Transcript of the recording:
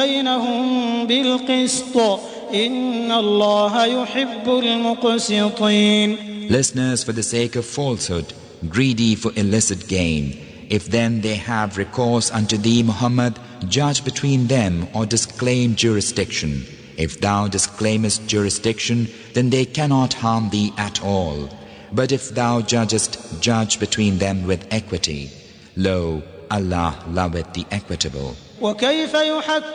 بينهم بالقسط إن الله يحب المقسطين. Listeners, for the sake of falsehood, greedy for illicit gain, if then they have recourse unto thee, Muhammad, judge between them or disclaim jurisdiction. If thou disclaimest jurisdiction, then they cannot harm thee at all. But if thou judgest, judge between them with equity. Lo, Allah loveth the equitable. وكيف